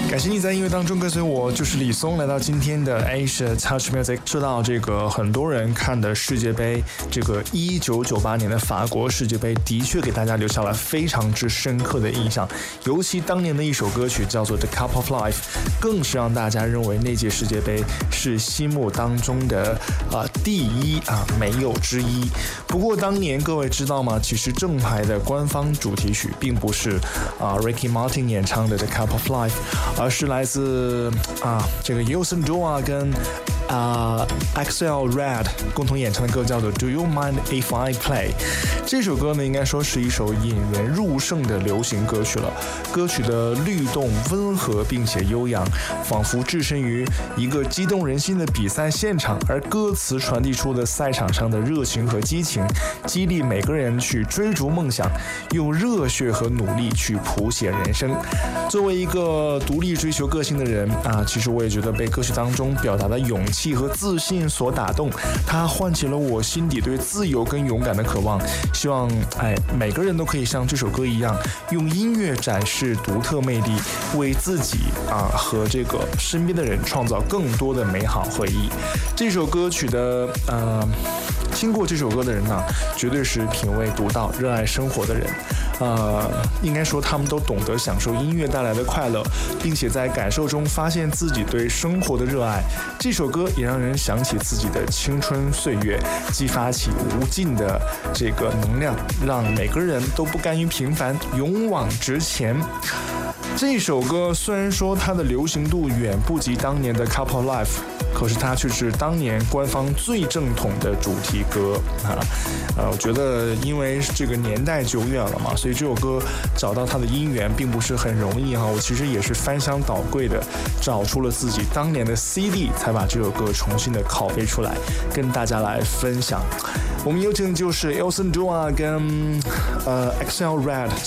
感谢你在音乐当中跟随我，就是李松，来到今天的 Asia Touch Music。说到这个很多人看的世界杯，这个1998年的法国世界杯的确给大家留下了非常之深刻的印象，尤其当年的一首歌曲叫做 The Cup of Life， 更是让大家认为那届世界杯是心目当中的第一没有之一。不过当年各位知道吗？其实正牌的官方主题曲并不是Ricky Martin 演唱的 The Cup of Life， 而是来自这个 Youssou N'Dour 跟XL Red 共同演唱的歌叫做 Do You Mind If I Play。 这首歌呢应该说是一首引人入胜的流行歌曲了，歌曲的律动温和并且悠扬，仿佛置身于一个激动人心的比赛现场，而歌词传递出的赛场上的热情和激情，激励每个人去追逐梦想，用热血和努力去谱写人生。作为一个独立追求个性的人其实我也觉得被歌曲当中表达的勇气和自信所打动，它唤起了我心底对自由跟勇敢的渴望。希望每个人都可以像这首歌一样，用音乐展示独特魅力，为自己和这个身边的人创造更多的美好回忆。这首歌曲的听过这首歌的人呢，绝对是品味独到、热爱生活的人。应该说他们都懂得享受音乐带来的快乐，并且在感受中发现自己对生活的热爱。这首歌也让人想起自己的青春岁月，激发起无尽的这个能量，让每个人都不甘于平凡，勇往直前。这首歌虽然说它的流行度远不及当年的 Cup of Life， 可是它却是当年官方最正统的主题歌我觉得因为这个年代久远了嘛，所以这首歌找到它的音源并不是很容易我其实也是翻箱倒柜的找出了自己当年的 CD， 才把这首歌重新的拷贝出来跟大家来分享。我们有请就是 Youssou N'Dour 跟XL Red